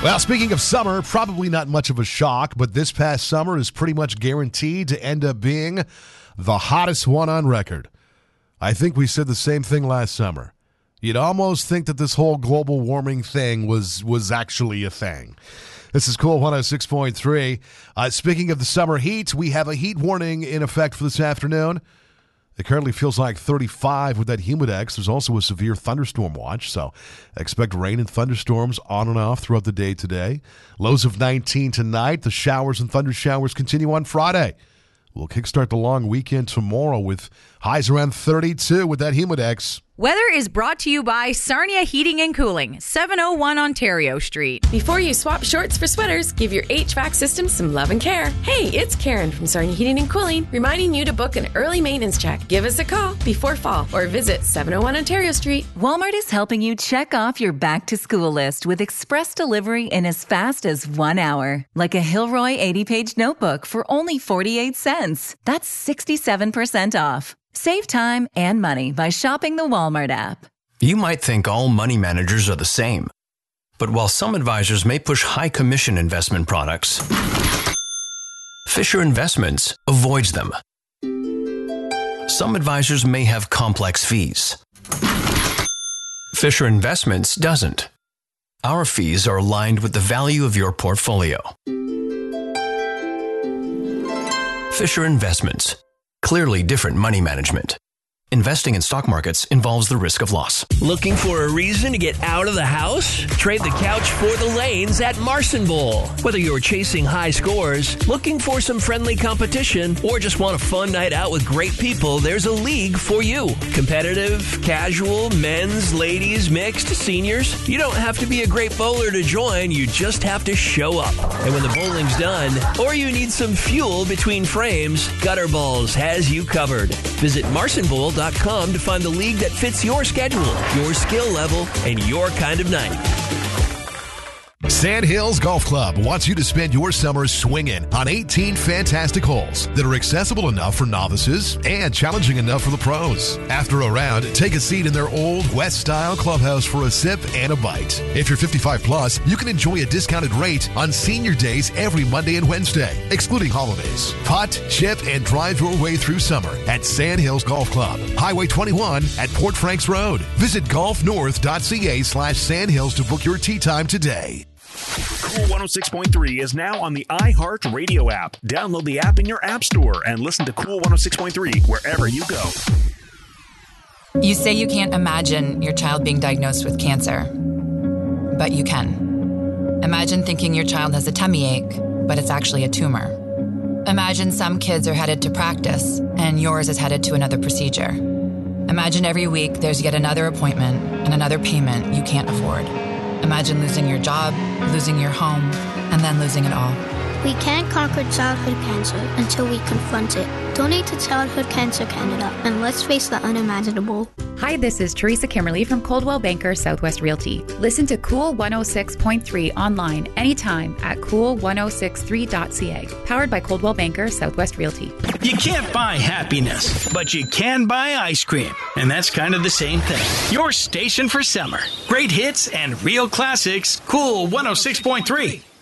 Well, speaking of summer, probably not much of a shock, but this past summer is pretty much guaranteed to end up being the hottest one on record. I think we said the same thing last summer. You'd almost think that this whole global warming thing was actually a thing. This is Cool 106.3. Speaking of the summer heat, we have a heat warning in effect for this afternoon. It currently feels like 35 with that humidex. There's also a severe thunderstorm watch, so expect rain and thunderstorms on and off throughout the day today. Lows of 19 tonight. The showers and thunder showers continue on Friday. We'll kickstart the long weekend tomorrow with highs around 32 with that humidex. Weather is brought to you by Sarnia Heating and Cooling, 701 Ontario Street. Before you swap shorts for sweaters, give your HVAC system some love and care. Hey, it's Karen from Sarnia Heating and Cooling, reminding you to book an early maintenance check. Give us a call before fall or visit 701 Ontario Street. Walmart is helping you check off your back-to-school list with express delivery in as fast as 1 hour. Like a Hilroy 80-page notebook for only 48 cents. That's 67% off. Save time and money by shopping the Walmart app. You might think all money managers are the same. But while some advisors may push high commission investment products, Fisher Investments avoids them. Some advisors may have complex fees. Fisher Investments doesn't. Our fees are aligned with the value of your portfolio. Fisher Investments. Clearly different money management. Investing in stock markets involves the risk of loss. Looking for a reason to get out of the house? Trade the couch for the lanes at Marson Bowl. Whether you're chasing high scores, looking for some friendly competition, or just want a fun night out with great people, there's a league for you. Competitive, casual, men's, ladies, mixed, seniors. You don't have to be a great bowler to join, you just have to show up. And when the bowling's done, or you need some fuel between frames, Gutter Balls has you covered. Visit marsonbowl.com to find the league that fits your schedule, your skill level, and your kind of night. Sand Hills Golf Club wants you to spend your summer swinging on 18 fantastic holes that are accessible enough for novices and challenging enough for the pros. After a round, take a seat in their old West-style clubhouse for a sip and a bite. If you're 55 plus, you can enjoy a discounted rate on senior days every Monday and Wednesday, excluding holidays. Putt, chip, and drive your way through summer at Sand Hills Golf Club, Highway 21 at Port Franks Road. Visit golfnorth.ca/sandhills to book your tee time today. Cool 106.3 is now on the iHeart Radio app. Download the app in your app store and listen to Cool 106.3 wherever you go. You say you can't imagine your child being diagnosed with cancer, but you can. Imagine thinking your child has a tummy ache, but it's actually a tumor. Imagine some kids are headed to practice and yours is headed to another procedure. Imagine every week there's yet another appointment and another payment you can't afford. Imagine losing your job, losing your home, and then losing it all. We can't conquer childhood cancer until we confront it. Donate to Childhood Cancer Canada, and let's face the unimaginable. Hi, this is Teresa Kimmerly from Coldwell Banker Southwest Realty. Listen to Cool 106.3 online anytime at cool1063.ca. Powered by Coldwell Banker Southwest Realty. You can't buy happiness, but you can buy ice cream. And that's kind of the same thing. Your station for summer. Great hits and real classics. Cool 106.3.